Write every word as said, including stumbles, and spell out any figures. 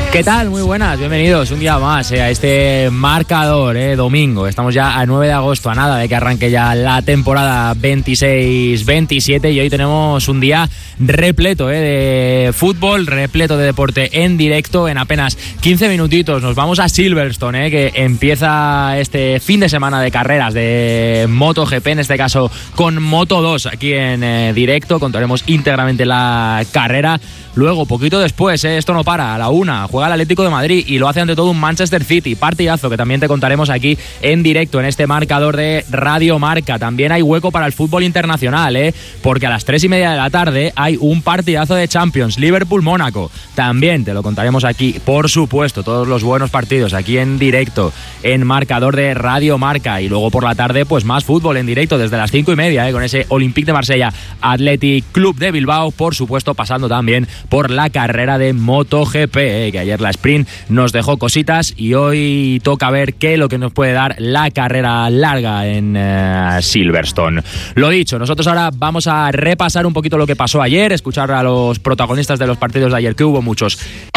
¿Qué tal? Muy buenas, bienvenidos un día más eh, a este marcador, eh, domingo. Estamos ya a nueve de agosto, a nada de que arranque ya la temporada veintiséis veintisiete y hoy tenemos un día repleto eh, de fútbol, repleto de deporte en directo. En apenas quince minutitos nos vamos a Silverstone, eh, que empieza este fin de semana de carreras de MotoGP, en este caso con Moto dos aquí en eh, directo. Contaremos íntegramente la carrera. Luego, poquito después, eh, esto no para, a la una, juega el Atlético de Madrid y lo hace ante todo un Manchester City. Partidazo que también te contaremos aquí en directo en este marcador de Radio Marca. También hay hueco para el fútbol internacional, eh, porque a las tres y media de la tarde hay un partidazo de Champions, Liverpool-Mónaco. También te lo contaremos aquí, por supuesto, todos los buenos partidos aquí en directo en marcador de Radio Marca. Y luego por la tarde, pues más fútbol en directo desde las cinco y media, eh, con ese Olympique de Marsella Athletic Club de Bilbao, por supuesto, pasando también por la carrera de MotoGP, eh, que ayer la sprint nos dejó cositas y hoy toca ver qué es lo que nos puede dar la carrera larga en uh, Silverstone. Lo dicho, nosotros ahora vamos a repasar un poquito lo que pasó ayer, escuchar a los protagonistas de los partidos de ayer, que hubo muchos.